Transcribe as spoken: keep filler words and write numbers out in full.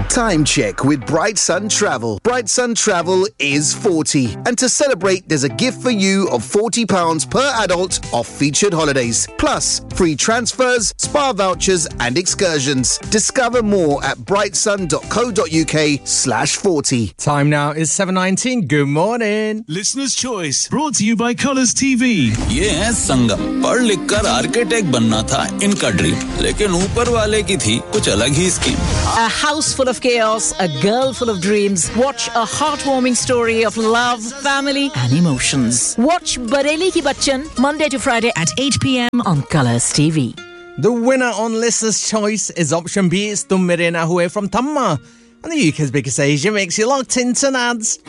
Time check with Bright Sun Travel. Bright Sun Travel is forty. And to celebrate, there's a gift for you of forty pounds per adult off featured holidays. Plus, free transfers, spa vouchers and excursions. Discover more at brightsun.co.uk slash 40. Time now is seven nineteen. Good morning. Listener's Choice, brought to you by Colours T V. ये है संगम. पढ़ लिख कर architect बनना था इनका dream, लेकिन ऊपर वाले की थी कुछ अलग ही scheme. A house full of chaos, a girl full of dreams. Watch a heartwarming story of love, family and emotions. Watch Bareli Ki Bachchan Monday to Friday at eight p.m. on Colours T V. The winner on Listener's Choice is option B. It's Tum Mere Na Hue from Thamma. And the U K's biggest Asia makes you locked into Nads.